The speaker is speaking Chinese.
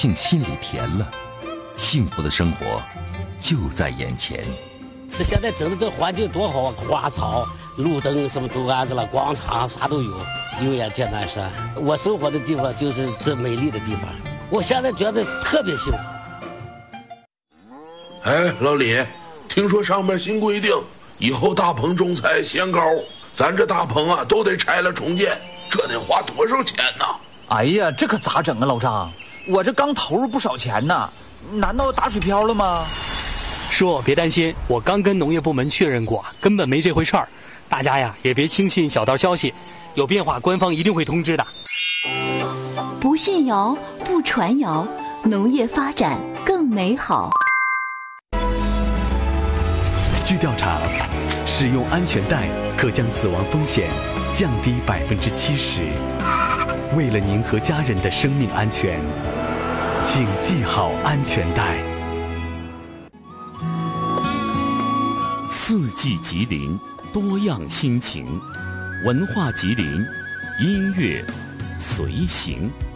姓心里甜了，幸福的生活就在眼前。 现在整的这环境多好啊，花草、路灯什么都安置了，广场啥都有，有眼见南山。我生活的地方就是这美丽的地方，我现在觉得特别幸福。 哎，老李，听说上面新规定，以后大棚种菜限高，咱这大棚啊都得拆了重建，这得花多少钱呢？ 哎呀，这可咋整啊，老张？我这刚投入不少钱呢，难道打水漂了吗？ 叔，别担心，我刚跟农业部门确认过，根本没这回事儿。大家呀，也别轻信小道消息，有变化官方一定会通知的。 不信谣，不传谣，农业发展更美好。 据调查，使用安全带可将死亡风险降低70%。为了您和家人的生命安全，请系好安全带。 四季吉林，多样心情，文化吉林，音乐随行。